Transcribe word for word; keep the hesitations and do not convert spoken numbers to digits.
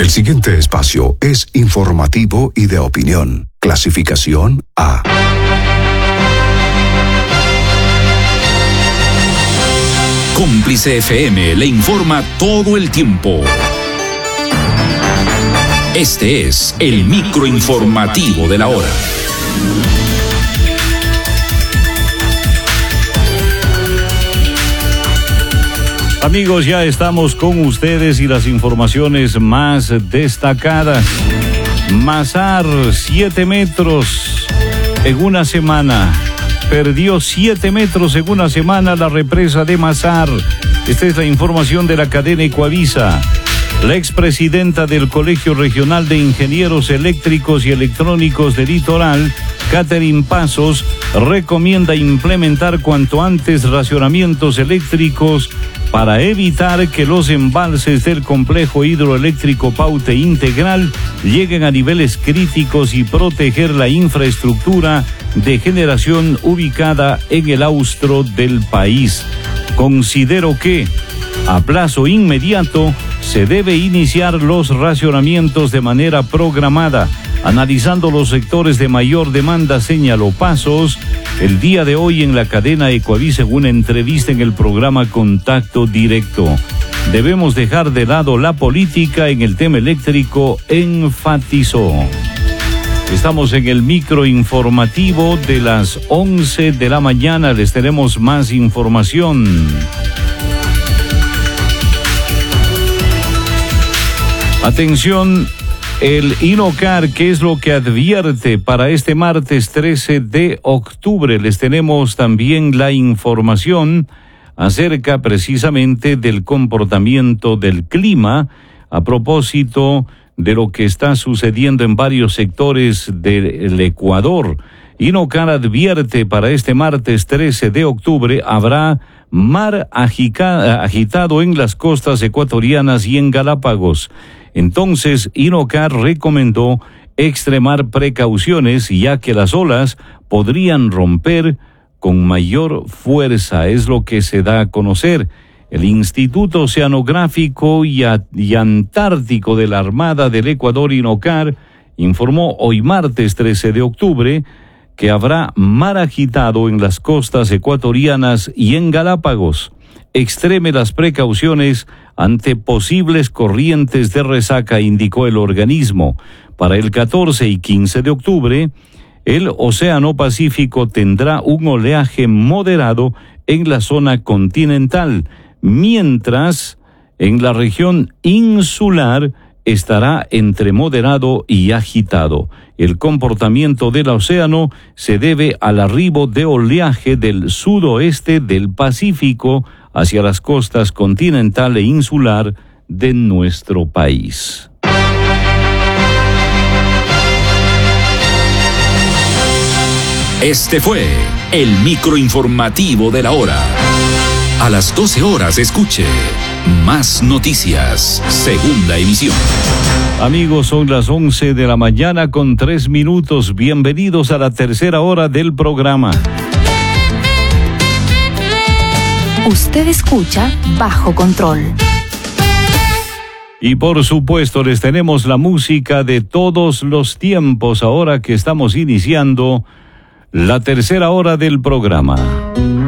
El siguiente espacio es informativo y de opinión. Clasificación A. Cómplice F M le informa todo el tiempo. Este es el microinformativo de la hora. Amigos, ya estamos con ustedes y las informaciones más destacadas. Mazar, siete metros en una semana. Perdió siete metros en una semana la represa de Mazar. Esta es la información de la cadena Ecuavisa. La expresidenta del Colegio Regional de Ingenieros Eléctricos y Electrónicos de Litoral, Catherine Pasos, recomienda implementar cuanto antes racionamientos eléctricos para evitar que los embalses del complejo hidroeléctrico Paute Integral lleguen a niveles críticos y proteger la infraestructura de generación ubicada en el austro del país. Considero que, a plazo inmediato, se debe iniciar los racionamientos de manera programada, analizando los sectores de mayor demanda, señaló Pasos el día de hoy en la cadena Ecuavisa en una entrevista en el programa Contacto Directo. Debemos dejar de lado la política en el tema eléctrico, enfatizó. Estamos en el microinformativo de las once de la mañana. Les tenemos más información. Atención, el INOCAR, ¿qué es lo que advierte para este martes trece de octubre? Les tenemos también la información acerca precisamente del comportamiento del clima a propósito de lo que está sucediendo en varios sectores del Ecuador. INOCAR advierte para este martes trece de octubre habrá mar agica, agitado en las costas ecuatorianas y en Galápagos. Entonces, INOCAR recomendó extremar precauciones ya que las olas podrían romper con mayor fuerza, es lo que se da a conocer. El Instituto Oceanográfico y, a, y Antártico de la Armada del Ecuador, INOCAR, informó hoy martes trece de octubre que habrá mar agitado en las costas ecuatorianas y en Galápagos. Extreme las precauciones ante posibles corrientes de resaca, indicó el organismo. Para el catorce y quince de octubre, el Océano Pacífico tendrá un oleaje moderado en la zona continental, mientras en la región insular estará entre moderado y agitado. El comportamiento del océano se debe al arribo de oleaje del sudoeste del Pacífico hacia las costas continental e insular de nuestro país. Este fue el microinformativo de la hora. A las doce horas escuche Más Noticias, segunda emisión. Amigos, son las once de la mañana con tres minutos. Bienvenidos a la tercera hora del programa. Usted escucha Bajo Control. Y por supuesto les tenemos la música de todos los tiempos ahora que estamos iniciando la tercera hora del programa.